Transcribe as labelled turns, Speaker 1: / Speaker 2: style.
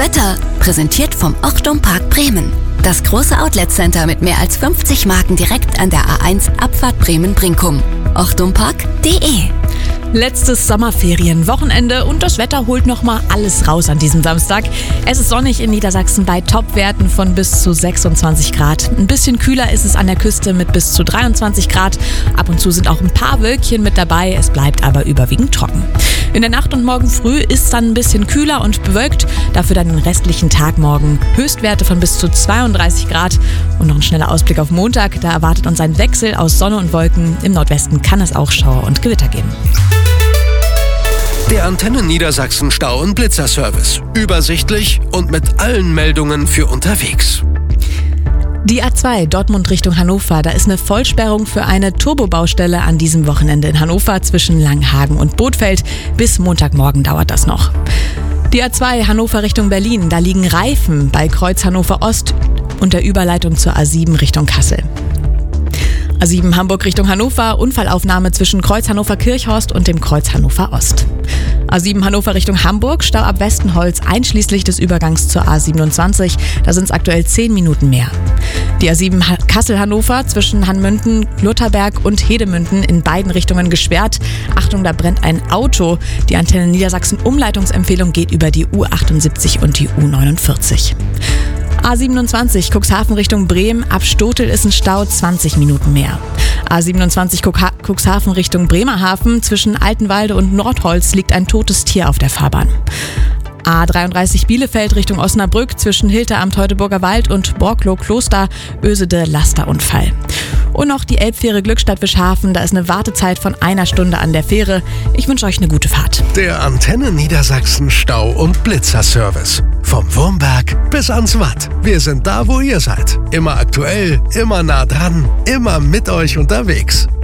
Speaker 1: Wetter, präsentiert vom Ochtum Park Bremen. Das große Outlet-Center mit mehr als 50 Marken direkt an der A1 Abfahrt Bremen-Brinkum. ochtumpark.de.
Speaker 2: Letztes Sommerferienwochenende und das Wetter holt nochmal alles raus an diesem Samstag. Es ist sonnig in Niedersachsen bei Topwerten von bis zu 26 Grad. Ein bisschen kühler ist es an der Küste mit bis zu 23 Grad. Ab und zu sind auch ein paar Wölkchen mit dabei, es bleibt aber überwiegend trocken. In der Nacht und morgen früh ist es dann ein bisschen kühler und bewölkt. Dafür dann den restlichen Tag morgen Höchstwerte von bis zu 32 Grad. Und noch ein schneller Ausblick auf Montag. Da erwartet uns ein Wechsel aus Sonne und Wolken. Im Nordwesten kann es auch Schauer und Gewitter geben.
Speaker 3: Der Antenne Niedersachsen Stau- und Blitzerservice. Übersichtlich und mit allen Meldungen für unterwegs.
Speaker 2: Die A2 Dortmund Richtung Hannover, da ist eine Vollsperrung für eine Turbobaustelle an diesem Wochenende in Hannover zwischen Langhagen und Bothfeld. Bis Montagmorgen dauert das noch. Die A2 Hannover Richtung Berlin, da liegen Reifen bei Kreuz Hannover Ost und der Überleitung zur A7 Richtung Kassel. A7 Hamburg Richtung Hannover, Unfallaufnahme zwischen Kreuz Hannover Kirchhorst und dem Kreuz Hannover Ost. A7 Hannover Richtung Hamburg, Stau ab Westenholz einschließlich des Übergangs zur A27, da sind es aktuell 10 Minuten mehr. Die A7 Kassel-Hannover zwischen Hanmünden, Lutherberg und Hedemünden in beiden Richtungen gesperrt. Achtung, da brennt ein Auto. Die Antenne Niedersachsen Umleitungsempfehlung geht über die U78 und die U49. A27 Cuxhaven Richtung Bremen, ab Stotel ist ein Stau, 20 Minuten mehr. A27 Cuxhaven Richtung Bremerhaven, zwischen Altenwalde und Nordholz liegt ein totes Tier auf der Fahrbahn. A33 Bielefeld Richtung Osnabrück, zwischen Hilter am Teutoburger Wald und Borkloh Kloster, Ösede Lasterunfall. Und noch die Elbfähre Glückstadt-Wischhafen, da ist eine Wartezeit von 1 Stunde an der Fähre. Ich wünsche euch eine gute Fahrt.
Speaker 3: Der Antenne Niedersachsen Stau- und Blitzerservice. Vom Wurmberg bis ans Watt. Wir sind da, wo ihr seid. Immer aktuell, immer nah dran, immer mit euch unterwegs.